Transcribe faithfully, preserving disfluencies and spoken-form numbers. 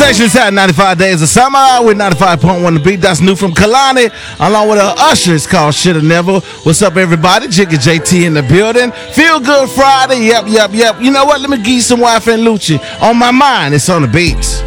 Sensations at ninety-five Days of Summer with ninety-five point one The Beat. That's new from Kalani, along with her Usher. It's called Shoulda Never. What's up, everybody? Jigga J T in the building. Feel Good Friday. Yep, yep, yep. You know what? Let me give you some Wi-Fi and Lucci. On my mind, it's on the beats.